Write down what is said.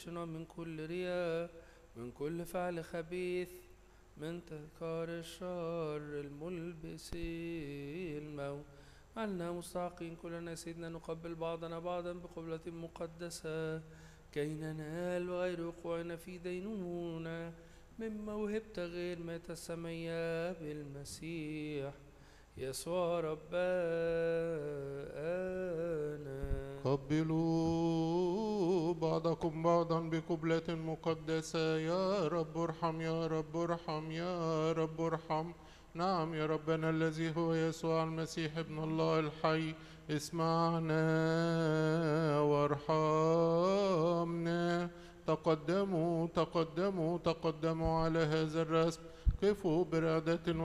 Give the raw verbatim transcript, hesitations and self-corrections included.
غشنا من كل رياء من كل فعل خبيث من تذكار الشر الملبس الموت. علنا مستحقين كلنا سيدنا نقبل بعضنا بعضا بقبلة مقدسة كي ننال غير وقوعنا في دينونة من موهبة غير مات السمية بالمسيح يسوع ربنا. قبلوا بعضكم بعضا بقبلة مقدسة. يا رب ارحم يا رب ارحم يا رب ارحم. نعم يا ربنا الذي هو يسوع المسيح ابن الله الحي، اسمعنا وارحمنا. تقدموا تقدموا تقدموا على هذا الرسم. قفوا برعدة